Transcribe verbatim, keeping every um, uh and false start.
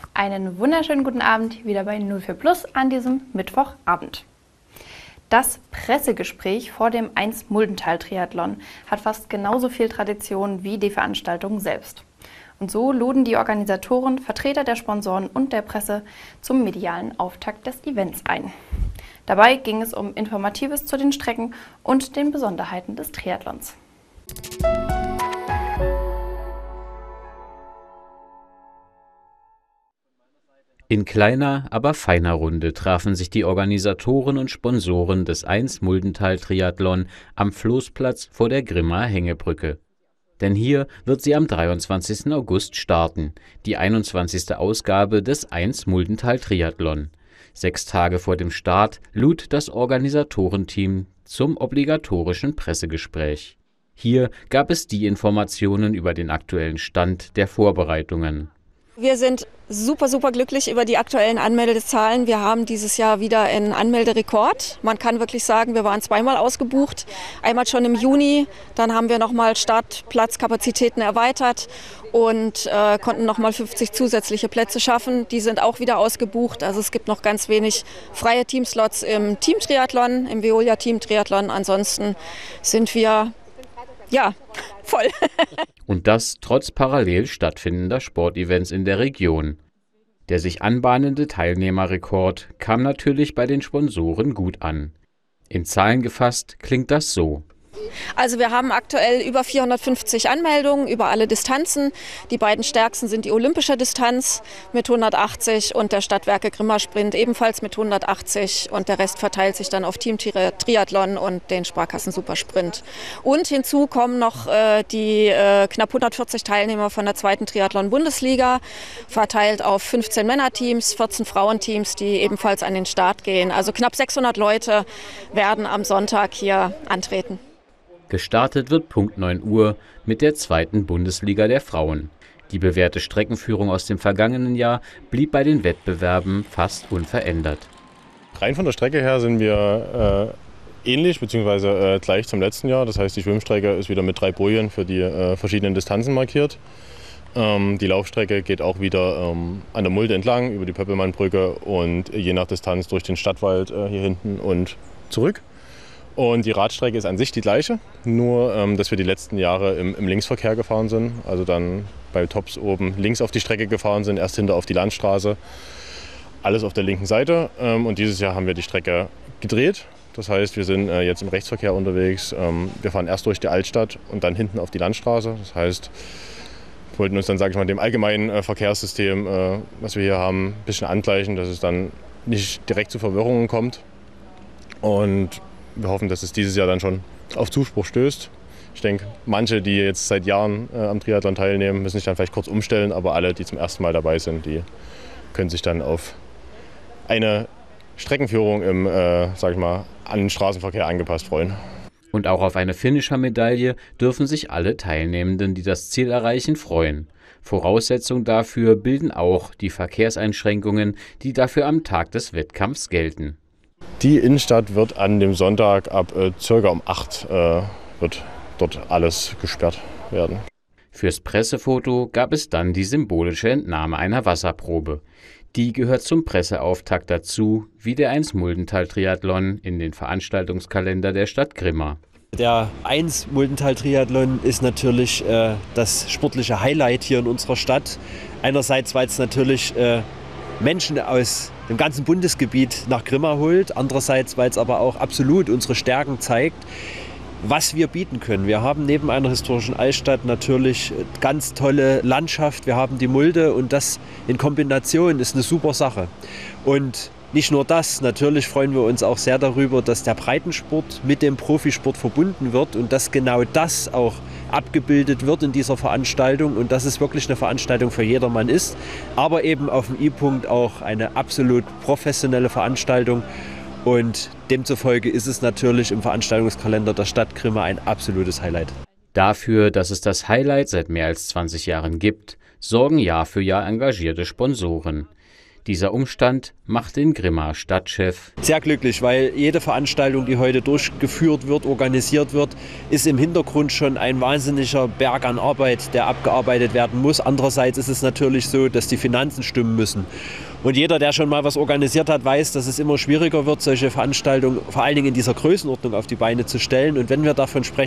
Einen wunderschönen guten Abend wieder bei null vier Plus an diesem Mittwochabend. Das Pressegespräch vor dem eins Muldental-Triathlon hat fast genauso viel Tradition wie die Veranstaltung selbst. Und so luden die Organisatoren, Vertreter der Sponsoren und der Presse zum medialen Auftakt des Events ein. Dabei ging es um Informatives zu den Strecken und den Besonderheiten des Triathlons. In kleiner, aber feiner Runde trafen sich die Organisatoren und Sponsoren des eins Muldental-Triathlon am Floßplatz vor der Grimmaer Hängebrücke. Denn hier wird sie am dreiundzwanzigsten August starten, die einundzwanzigste Ausgabe des eins Muldental-Triathlon. Sechs Tage vor dem Start lud das Organisatorenteam zum obligatorischen Pressegespräch. Hier gab es die Informationen über den aktuellen Stand der Vorbereitungen. Wir sind super, super glücklich über die aktuellen Anmeldezahlen. Wir haben dieses Jahr wieder einen Anmelderekord. Man kann wirklich sagen, wir waren zweimal ausgebucht. Einmal schon im Juni, dann haben wir nochmal Startplatzkapazitäten erweitert und äh, konnten nochmal fünfzig zusätzliche Plätze schaffen. Die sind auch wieder ausgebucht. Also es gibt noch ganz wenig freie Teamslots im Teamtriathlon, im Veolia Teamtriathlon. Ansonsten sind wir ja voll. Und das trotz parallel stattfindender Sportevents in der Region. Der sich anbahnende Teilnehmerrekord kam natürlich bei den Sponsoren gut an. In Zahlen gefasst klingt das so. Also wir haben aktuell über vierhundertfünfzig Anmeldungen über alle Distanzen. Die beiden stärksten sind die olympische Distanz mit hundertachtzig und der Stadtwerke Grimma Sprint ebenfalls mit hundertachtzig. Und der Rest verteilt sich dann auf Team Triathlon und den Sparkassen Supersprint. Und hinzu kommen noch äh, die äh, knapp hundertvierzig Teilnehmer von der zweiten Triathlon-Bundesliga, verteilt auf fünfzehn Männerteams, vierzehn Frauenteams, die ebenfalls an den Start gehen. Also knapp sechshundert Leute werden am Sonntag hier antreten. Gestartet wird Punkt neun Uhr mit der zweiten Bundesliga der Frauen. Die bewährte Streckenführung aus dem vergangenen Jahr blieb bei den Wettbewerben fast unverändert. Rein von der Strecke her sind wir äh, ähnlich bzw. Äh, gleich zum letzten Jahr. Das heißt, die Schwimmstrecke ist wieder mit drei Bojen für die äh, verschiedenen Distanzen markiert. Ähm, die Laufstrecke geht auch wieder ähm, an der Mulde entlang über die Pöppelmannbrücke und je nach Distanz durch den Stadtwald äh, hier hinten und zurück. Und die Radstrecke ist an sich die gleiche, nur ähm, dass wir die letzten Jahre im, im Linksverkehr gefahren sind. Also dann bei Tops oben links auf die Strecke gefahren sind, erst hinter auf die Landstraße. Alles auf der linken Seite. Ähm, und dieses Jahr haben wir die Strecke gedreht. Das heißt, wir sind äh, jetzt im Rechtsverkehr unterwegs. Ähm, wir fahren erst durch die Altstadt und dann hinten auf die Landstraße. Das heißt, wir wollten uns dann, sage ich mal, dem allgemeinen äh, Verkehrssystem, äh, was wir hier haben, ein bisschen angleichen, dass es dann nicht direkt zu Verwirrungen kommt. Und wir hoffen, dass es dieses Jahr dann schon auf Zuspruch stößt. Ich denke, manche, die jetzt seit Jahren äh, am Triathlon teilnehmen, müssen sich dann vielleicht kurz umstellen, aber alle, die zum ersten Mal dabei sind, die können sich dann auf eine Streckenführung im, äh, sag ich mal, an den Straßenverkehr angepasst freuen. Und auch auf eine Finisher-Medaille dürfen sich alle Teilnehmenden, die das Ziel erreichen, freuen. Voraussetzung dafür bilden auch die Verkehrseinschränkungen, die dafür am Tag des Wettkampfs gelten. Die Innenstadt wird an dem Sonntag ab äh, circa um acht äh, wird dort alles gesperrt werden. Fürs Pressefoto gab es dann die symbolische Entnahme einer Wasserprobe. Die gehört zum Presseauftakt dazu, wie der eins Muldental-Triathlon in den Veranstaltungskalender der Stadt Grimma. Der eins Muldental-Triathlon ist natürlich äh, das sportliche Highlight hier in unserer Stadt. Einerseits, weil es natürlich äh, Menschen aus dem ganzen Bundesgebiet nach Grimma holt. Andererseits, weil es aber auch absolut unsere Stärken zeigt, was wir bieten können. Wir haben neben einer historischen Altstadt natürlich ganz tolle Landschaft. Wir haben die Mulde und das in Kombination ist eine super Sache. Und nicht nur das, natürlich freuen wir uns auch sehr darüber, dass der Breitensport mit dem Profisport verbunden wird und dass genau das auch abgebildet wird in dieser Veranstaltung und dass es wirklich eine Veranstaltung für jedermann ist, aber eben auf dem I-Punkt auch eine absolut professionelle Veranstaltung und demzufolge ist es natürlich im Veranstaltungskalender der Stadt Grimma ein absolutes Highlight. Dafür, dass es das Highlight seit mehr als zwanzig Jahren gibt, sorgen Jahr für Jahr engagierte Sponsoren. Dieser Umstand macht den Grimmaer Stadtchef sehr glücklich, weil jede Veranstaltung, die heute durchgeführt wird, organisiert wird, ist im Hintergrund schon ein wahnsinniger Berg an Arbeit, der abgearbeitet werden muss. Andererseits ist es natürlich so, dass die Finanzen stimmen müssen. Und jeder, der schon mal was organisiert hat, weiß, dass es immer schwieriger wird, solche Veranstaltungen vor allen Dingen in dieser Größenordnung auf die Beine zu stellen. Und wenn wir davon sprechen,